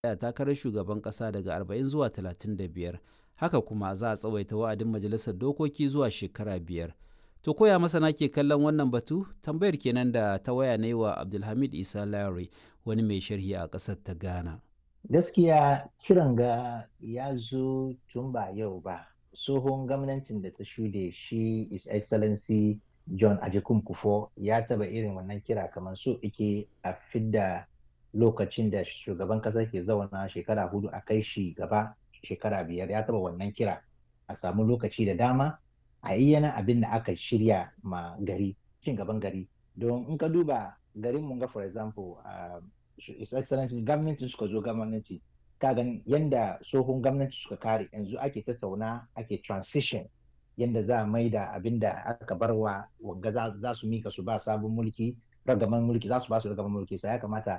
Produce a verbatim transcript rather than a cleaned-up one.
a takarar shugaban ƙasa daga arba'in zuwa talatin da biyar. Haka kuma za a tsawaita wa'adin majalisar dokoki zuwa shekara biyar. To koya masana ke kallon wannan batu? Tambayar kenan da ta waya ne wa Abdulhamid Isa Lare, wani mai sharhi a ƙasar ta Ghana. Gaskiya kiran ga ya zo tun ba yau ba. Tsohon gwamnatin da ta shuɗe shi His Excellency John Agyekum Kufuor ya taba irin wannan kira kamar so ike a fidda lokacin da shugaban ƙasa ke zauna shekara hudu a kai shi gaba shekara biyar. Ya taba wannan kira a samu lokaci da dama a yi yana abin da aka shirya ma gari, cin gaban gari. Don in ka duba garin Munga for example, uh, His Excellency gwamnati suka zo gwamnati, ka gan yanda tsohon gwamnati suka kare, yanzu ake tattauna ake transition yanda za a maida abin da aka barwa wanga za su mika su ba sabon mulki ragaman mulki, za su ba su ragaman mulki, sai ya kamata